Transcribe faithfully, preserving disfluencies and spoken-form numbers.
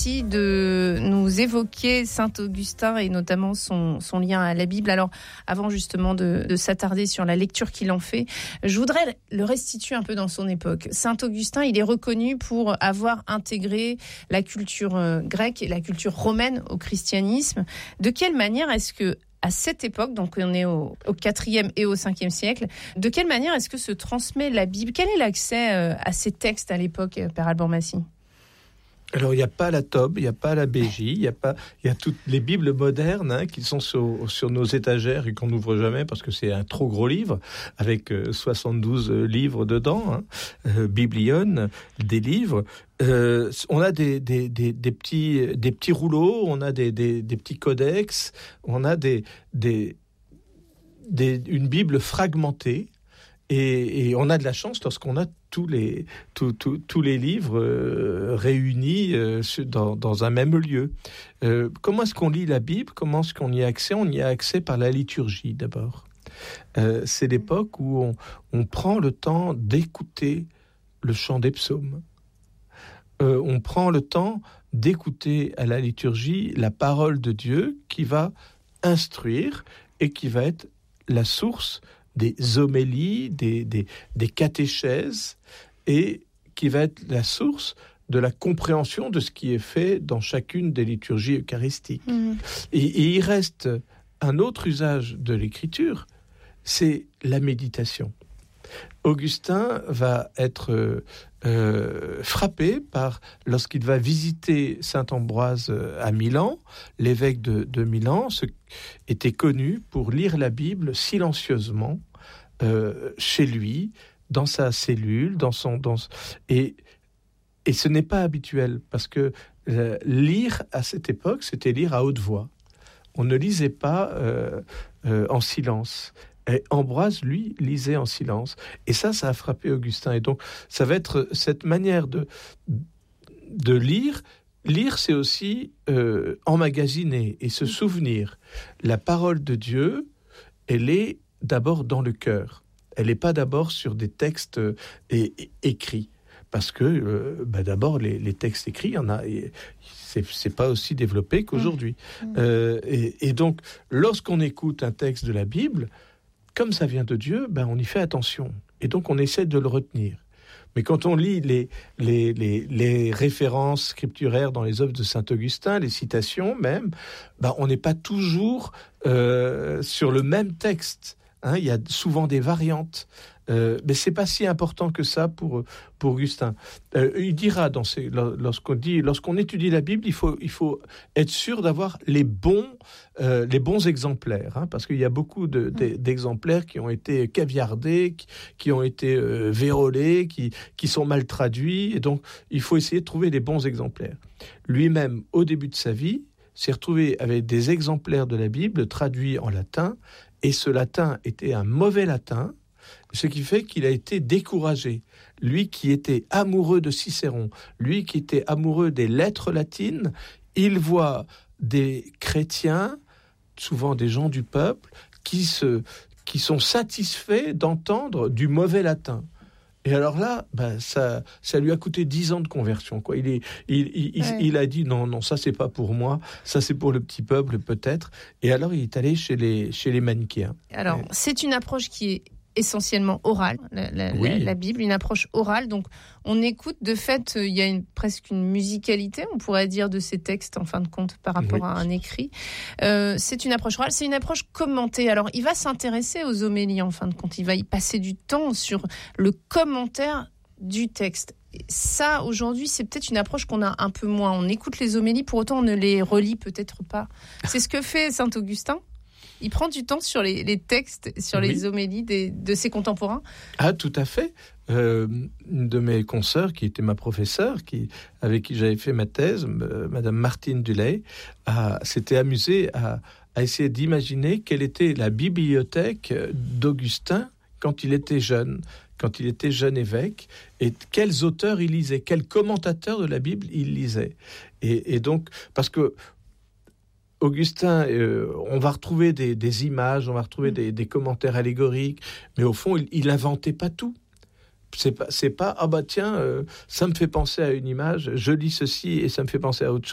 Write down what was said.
Massy de nous évoquer Saint Augustin et notamment son, son lien à la Bible. Alors, avant justement de, de s'attarder sur la lecture qu'il en fait, je voudrais le restituer un peu dans son époque. Saint Augustin, il est reconnu pour avoir intégré la culture grecque et la culture romaine au christianisme. De quelle manière est-ce que à cette époque, donc on est au, au quatrième et au cinquième siècle, de quelle manière est-ce que se transmet la Bible ? Quel est l'accès à ces textes à l'époque, Père Alban Massy ? Alors, il n'y a pas la Tob, il n'y a pas la B J, il y a pas, il y a toutes les Bibles modernes hein, qui sont sur, sur nos étagères et qu'on n'ouvre jamais parce que c'est un trop gros livre, avec euh, soixante-douze livres dedans, hein, euh, biblion, des livres. Euh, on a des, des, des, des, petits, des petits rouleaux, on a des, des, des petits codex, on a des, des, des, une Bible fragmentée. Et, et on a de la chance lorsqu'on a tous les, tous, tous, tous les livres euh, réunis euh, dans, dans un même lieu. Euh, comment est-ce qu'on lit la Bible ? Comment est-ce qu'on y a accès ? On y a accès par la liturgie d'abord. Euh, c'est l'époque où on, on prend le temps d'écouter le chant des psaumes. Euh, on prend le temps d'écouter à la liturgie la parole de Dieu qui va instruire et qui va être la source des homélies, des, des, des catéchèses, et qui va être la source de la compréhension de ce qui est fait dans chacune des liturgies eucharistiques. Mmh. Et, et il reste un autre usage de l'écriture, c'est la méditation. Augustin va être euh, frappé par, lorsqu'il va visiter saint Ambroise à Milan, l'évêque de, de Milan ce, était connu pour lire la Bible silencieusement euh, chez lui, dans sa cellule, dans son, dans, et, et ce n'est pas habituel, parce que euh, lire à cette époque, c'était lire à haute voix. On ne lisait pas euh, euh, en silence. Et Ambroise, lui, lisait en silence. Et ça, ça a frappé Augustin. Et donc, ça va être cette manière de, de lire. Lire, c'est aussi euh, emmagasiner et se souvenir. La parole de Dieu, elle est d'abord dans le cœur. Elle n'est pas d'abord sur des textes euh, é- é- écrits. Parce que, euh, bah d'abord, les, les textes écrits, il y en a... Et, C'est, c'est pas aussi développé qu'aujourd'hui. Mmh. Euh, et, et donc, lorsqu'on écoute un texte de la Bible, comme ça vient de Dieu, ben on y fait attention. Et donc, on essaie de le retenir. Mais quand on lit les, les, les, les références scripturaires dans les œuvres de saint Augustin, les citations même, ben on n'est pas toujours euh, sur le même texte. Hein, il y a souvent des variantes. Euh, mais c'est pas si important que ça pour pour Augustin. Euh, il dira dans ses, lorsqu'on dit lorsqu'on étudie la Bible, il faut il faut être sûr d'avoir les bons euh, les bons exemplaires, hein, parce qu'il y a beaucoup de, de, d'exemplaires qui ont été caviardés, qui, qui ont été euh, vérolés, qui qui sont mal traduits, et donc il faut essayer de trouver les bons exemplaires. Lui-même, au début de sa vie, s'est retrouvé avec des exemplaires de la Bible traduits en latin, et ce latin était un mauvais latin. Ce qui fait qu'il a été découragé. Lui qui était amoureux de Cicéron, lui qui était amoureux des lettres latines, il voit des chrétiens, souvent des gens du peuple, qui, se, qui sont satisfaits d'entendre du mauvais latin. Et alors là, ben ça, ça lui a coûté dix ans de conversion, quoi. Il, est, il, il, ouais. il, il a dit non, non, ça c'est pas pour moi, ça c'est pour le petit peuple peut-être. Et alors il est allé chez les, chez les manichéens. Alors ouais. C'est une approche qui est essentiellement orale, la, la, oui. la, la Bible, une approche orale. Donc, on écoute. De fait, il y a une, presque une musicalité, on pourrait dire, de ces textes, en fin de compte, par rapport oui. à un écrit. Euh, c'est une approche orale, c'est une approche commentée. Alors, il va s'intéresser aux homélies, en fin de compte. Il va y passer du temps sur le commentaire du texte. Ça, aujourd'hui, c'est peut-être une approche qu'on a un peu moins. On écoute les homélies, pour autant, on ne les relit peut-être pas. C'est ce que fait saint Augustin. Il prend du temps sur les, les textes, sur oui. les homélies des, de ses contemporains. Ah, tout à fait. Euh, une de mes consoeurs, qui était ma professeure, qui, avec qui j'avais fait ma thèse, euh, Madame Martine Dulay, a, s'était amusée à, à essayer d'imaginer quelle était la bibliothèque d'Augustin quand il était jeune, quand il était jeune évêque, et quels auteurs il lisait, quels commentateurs de la Bible il lisait. Et, et donc, parce que Augustin, euh, on va retrouver des, des images, on va retrouver des, des commentaires allégoriques, mais au fond, il n'inventait pas tout. C'est pas, c'est pas ah bah tiens, euh, ça me fait penser à une image, je lis ceci et ça me fait penser à autre chose.